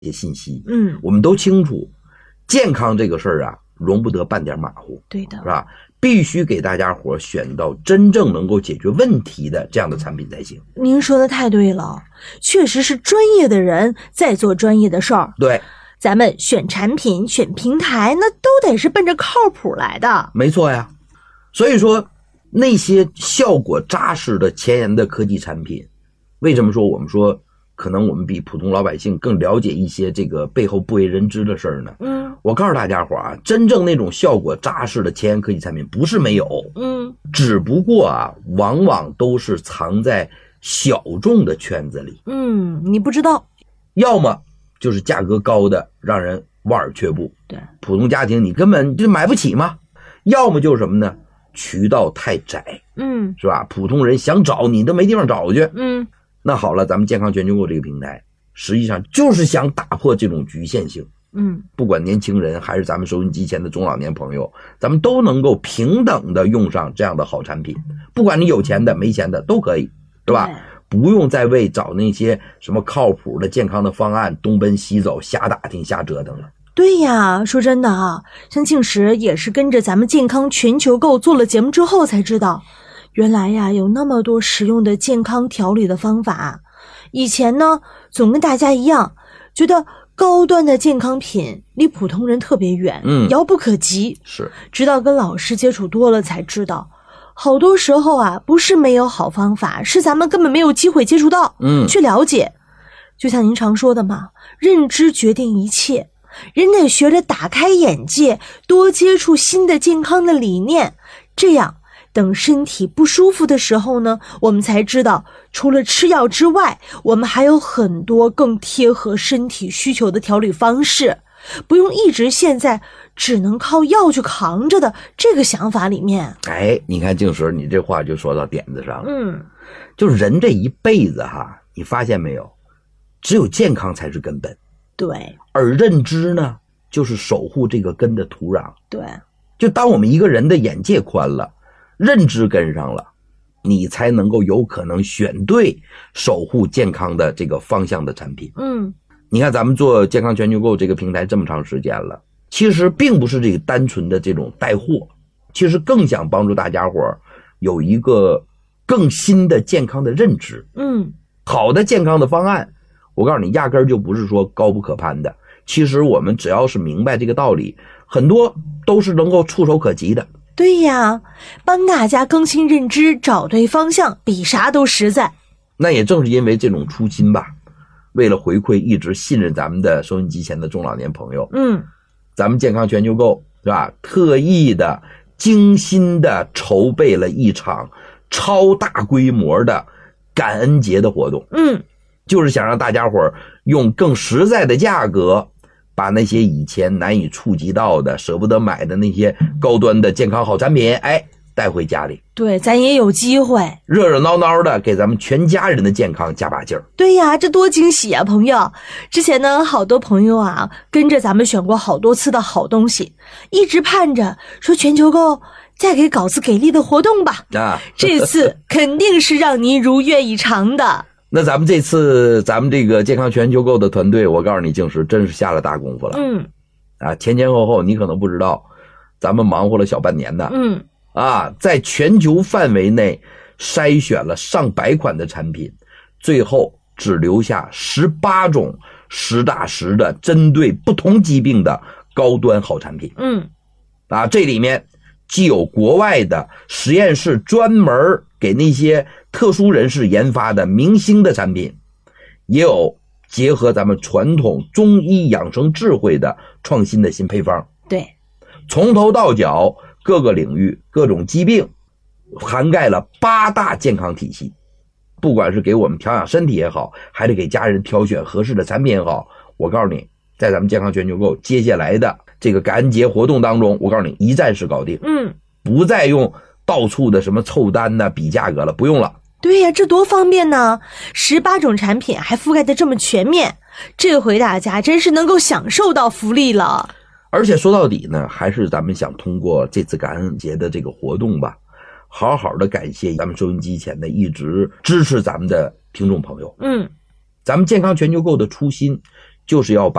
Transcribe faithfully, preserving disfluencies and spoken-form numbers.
些信息。 嗯， 我们都清楚，健康这个事儿啊，容不得半点马虎。 对的， 是吧？必须给大家伙选到真正能够解决问题的这样的产品才行。 您说的太对了，确实是专业的人在做专业的事儿。 对， 咱们选产品、选平台，那都得是奔着靠谱来的。 没错呀。所以说，那些效果扎实的前沿的科技产品，为什么说我们说可能我们比普通老百姓更了解一些这个背后不为人知的事儿呢？ 嗯， 我告诉大家伙啊，真正那种效果扎实的前沿科技产品不是没有， 嗯， 只不过啊，往往都是藏在小众的圈子里。 嗯，你不知道， 要么就是价格高的让人望而却步， 对， 普通家庭你根本就买不起嘛。要么就是什么呢？渠道太窄， 嗯， 是吧？普通人想找你都没地方找去。 嗯， 那好了，咱们健康全球购这个平台，实际上就是想打破这种局限性。 嗯， 不管年轻人还是咱们收音机前的中老年朋友，咱们都能够平等的用上这样的好产品，不管你有钱的没钱的都可以，对吧？不用再为找那些什么靠谱的健康的方案东奔西走，瞎打听瞎折腾了。 对呀，说真的啊，像静石也是跟着咱们健康全球购做了节目之后才知道，原来呀有那么多实用的健康调理的方法。以前呢，总跟大家一样，觉得高端的健康品离普通人特别远， 嗯， 遥不可及。 是， 直到跟老师接触多了才知道，好多时候啊，不是没有好方法，是咱们根本没有机会接触到， 嗯， 去了解。就像您常说的嘛，认知决定一切。人得学着打开眼界，多接触新的健康的理念，这样等身体不舒服的时候呢，我们才知道除了吃药之外，我们还有很多更贴合身体需求的调理方式，不用一直陷在只能靠药去扛着的这个想法里面。 哎，你看静石，你这话就说到点子上了。 嗯， 就是人这一辈子哈，你发现没有，只有健康才是根本。 对， 而认知呢，就是守护这个根的土壤。 对， 就当我们一个人的眼界宽了，认知跟上了，你才能够有可能选对守护健康的这个方向的产品。 嗯， 你看咱们做健康全球购这个平台这么长时间了，其实并不是这个单纯的这种带货，其实更想帮助大家伙有一个更新的健康的认知。 嗯， 好的健康的方案，我告诉你，压根儿就不是说高不可攀的。其实我们只要是明白这个道理，很多都是能够触手可及的。 对呀，帮大家更新认知，找对方向，比啥都实在。 那也正是因为这种初心吧，为了回馈一直信任咱们的收音机前的中老年朋友， 嗯， 咱们健康全球购是吧？特意的、精心的筹备了一场超大规模的感恩节的活动。 嗯， 就是想让大家伙儿用更实在的价格，把那些以前难以触及到的、舍不得买的那些高端的健康好产品，哎，带回家里。 对，咱也有机会热热闹闹的给咱们全家人的健康加把劲儿。 对呀，这多惊喜啊，朋友！之前呢，好多朋友啊，跟着咱们选过好多次的好东西，一直盼着说全球购再给稿子给力的活动吧。 啊， 这次肯定是让您如愿以偿的。 那咱们这次咱们这个健康全球购的团队，我告诉你，静石真是下了大功夫了。 嗯， 啊，前前后后你可能不知道，咱们忙活了小半年呢。 嗯， 啊，在全球范围内筛选了上百款的产品，最后只留下十八种实打实的针对不同疾病的高端好产品。 嗯， 啊，这里面既有国外的实验室专门给那些特殊人士研发的明星的产品，也有结合咱们传统中医养生智慧的创新的新配方。 对， 从头到脚各个领域各种疾病涵盖了八大健康体系，不管是给我们调养身体也好，还是给家人挑选合适的产品也好，我告诉你，在咱们健康全球购接下来的这个感恩节活动当中，我告诉你一站式搞定。 嗯， 不再用到处的什么凑单呐、比价格了，不用了。 对呀，这多方便呢！十八种产品还覆盖的这么全面，这回大家真是能够享受到福利了。 而且说到底呢，还是咱们想通过这次感恩节的这个活动吧，好好的感谢咱们收音机前的一直支持咱们的听众朋友。 嗯， 咱们健康全球购的初心就是要把